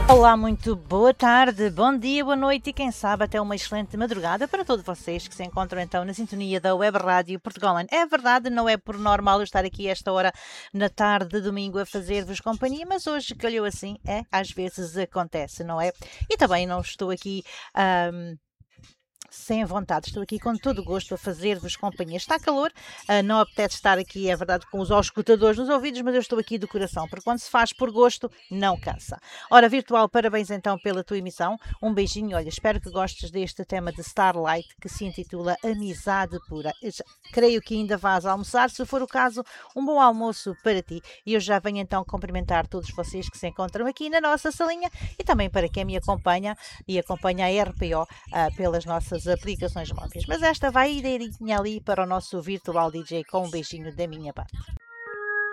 Olá, muito boa tarde, bom dia, boa noite e quem sabe até uma excelente madrugada para todos vocês que se encontram então na sintonia da Web Rádio Portugal. É verdade, não é por normal eu estar aqui a esta hora na tarde de domingo a fazer-vos companhia, mas hoje calhou assim, às vezes acontece, não é? E também não estou aqui sem vontade, estou aqui com todo o gosto a fazer-vos companhia. Está calor, não apetece estar aqui, é verdade, com os auscultadores nos ouvidos, mas eu estou aqui do coração, porque quando se faz por gosto, não cansa. Ora, Virtual, parabéns então pela tua emissão, um beijinho, olha, espero que gostes deste tema de Starlight, que se intitula Amizade Pura. Creio que ainda vais almoçar, se for o caso, um bom almoço para ti. E eu já venho então cumprimentar todos vocês que se encontram aqui na nossa salinha e também para quem me acompanha e acompanha a RPO pelas nossas aplicações móveis. Mas esta vai ir ali para o nosso Virtual DJ com um beijinho da minha parte.